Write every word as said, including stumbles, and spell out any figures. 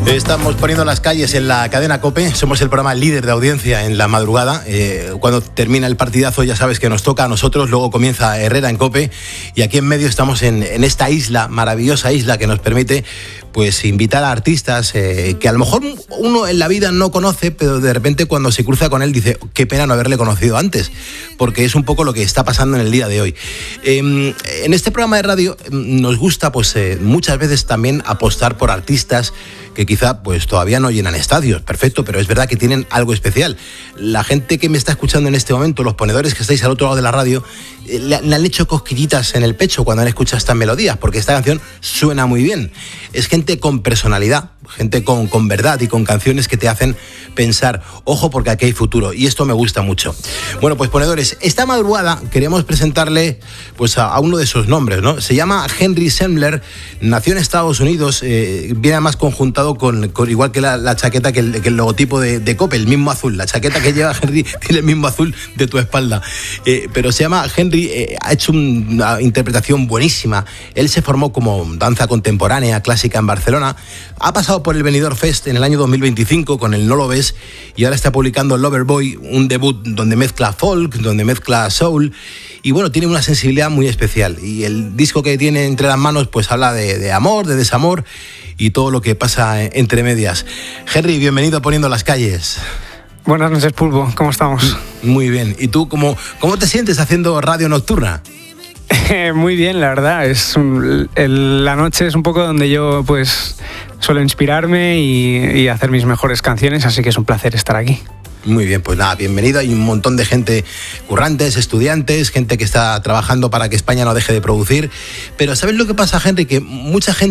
Estamos poniendo las calles en la cadena COPE. Somos el programa líder de audiencia en la madrugada. Eh, cuando termina el partidazo ya sabes que nos toca a nosotros. Luego comienza Herrera en COPE. Y aquí en medio estamos en, en esta isla, maravillosa isla que nos permite pues invitar a artistas eh, que a lo mejor uno en la vida no conoce, pero de repente cuando se cruza con él dice qué pena no haberle conocido antes, porque es un poco lo que está pasando en el día de hoy. Eh, en este programa de radio nos gusta pues eh, muchas veces también apostar por artistas que quizá pues todavía no llenan estadios, perfecto, pero es verdad que tienen algo especial. La gente que me está escuchando en este momento, los ponedores que estáis al otro lado de la radio, eh, le, le han hecho cosquillitas en el pecho cuando han escuchado estas melodías, porque esta canción suena muy bien. Es gente con personalidad, gente con, con verdad y con canciones que te hacen pensar, ojo, porque aquí hay futuro, y esto me gusta mucho. Bueno, pues ponedores, esta madrugada queremos presentarle pues a, a uno de esos nombres, ¿no? Se llama Henry Sendler, nació en Estados Unidos, eh, viene además conjuntado con, con igual que la, la chaqueta que el, que el logotipo de, de COPE, el mismo azul, la chaqueta que lleva Henry tiene el mismo azul de tu espalda, eh, pero se llama Henry, eh, ha hecho una interpretación buenísima. Él se formó como danza contemporánea, clásica en Barcelona, ha pasado por el Benidorm Fest en el año dos mil veinticinco con el No Lo Ves y ahora está publicando Loverboy, un debut donde mezcla folk, donde mezcla soul y bueno, tiene una sensibilidad muy especial y el disco que tiene entre las manos pues habla de, de amor, de desamor y todo lo que pasa entre medias. Henry, bienvenido a Poniendo las Calles. Buenas noches, Pulpo, ¿cómo estamos? Muy bien, ¿y tú cómo, cómo te sientes haciendo radio nocturna? Muy bien, la verdad, es un, el, la noche es un poco donde yo pues suelo inspirarme y, y hacer mis mejores canciones, así que es un placer estar aquí. Muy bien, pues nada, bienvenido. Hay un montón de gente, currantes, estudiantes, gente que está trabajando para que España no deje de producir. Pero ¿sabes lo que pasa, Henry? Que mucha gente